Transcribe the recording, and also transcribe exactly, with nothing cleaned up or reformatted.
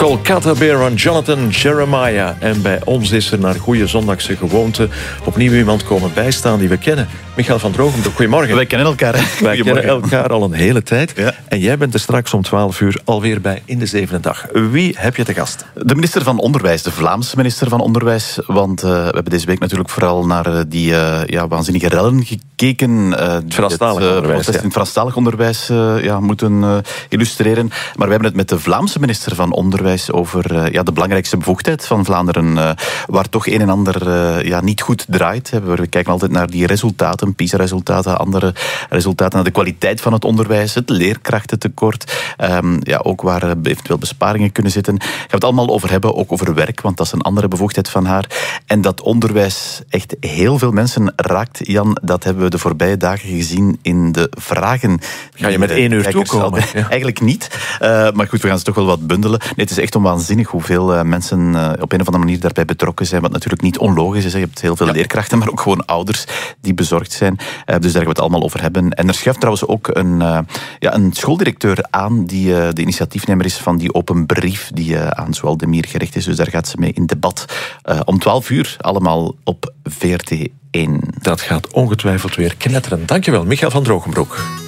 Kolkata Bear on Jonathan Jeremiah. En bij ons is er naar goede zondagse gewoonte opnieuw iemand komen bijstaan die we kennen. Michael van Drogenbroek, goedemorgen. Wij kennen elkaar. Hè? Wij kennen elkaar al een hele tijd. Ja. En jij bent er straks om twaalf uur alweer bij In de Zevende Dag. Wie heb je te gast? De minister van Onderwijs, de Vlaamse minister van Onderwijs. Want uh, we hebben deze week natuurlijk vooral naar uh, die uh, ja, waanzinnige rellen gekeken. Uh, het Franstalig het, uh, onderwijs. Ja. In het Franstalig onderwijs uh, ja, moeten uh, illustreren. Maar we hebben het met de Vlaamse minister van Onderwijs over uh, ja, de belangrijkste bevoegdheid van Vlaanderen. Uh, waar toch een en ander uh, ja, niet goed draait. We kijken altijd naar die resultaten, PISA-resultaten, andere resultaten, naar de kwaliteit van het onderwijs, het leerkrachtentekort. Um, ja, ook waar uh, eventueel besparingen kunnen zitten. Gaan we het allemaal over hebben, ook over werk, want dat is een andere bevoegdheid van haar. En dat onderwijs echt heel veel mensen raakt, Jan, dat hebben we de voorbije dagen gezien in de vragen. Ga je met één uur toekomen? Ja. Eigenlijk niet. Uh, maar goed, we gaan ze toch wel wat bundelen. Nee, het is echt onwaanzinnig hoeveel uh, mensen uh, op een of andere manier daarbij betrokken zijn, wat natuurlijk niet onlogisch is. Je hebt heel veel ja. leerkrachten, maar ook gewoon ouders die bezorgd zijn. Uh, dus daar gaan we het allemaal over hebben. En er schuift trouwens ook een, uh, ja, een schooldirecteur aan die uh, de initiatiefnemer is van die open brief die uh, aan Zoal Demir gericht is. Dus daar gaat ze mee in debat. Uh, om twaalf uur, allemaal op V R T één. Dat gaat ongetwijfeld weer knetteren. Dankjewel, Michael van Drogenbroek.